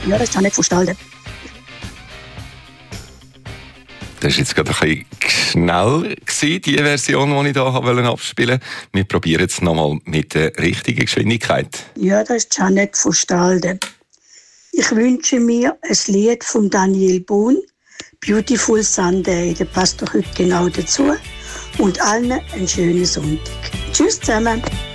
Ja, das ist Janet von Stalden. Das war jetzt gerade ein bisschen schnell, die Version, die ich hier abspielen wollte. Wir probieren es nochmal mit der richtigen Geschwindigkeit. Ja, das ist Janet von Stalden. Ich wünsche mir ein Lied von Daniel Bohn, Beautiful Sunday. Der passt doch heute genau dazu. Und allen einen schönen Sonntag. Tschüss zusammen.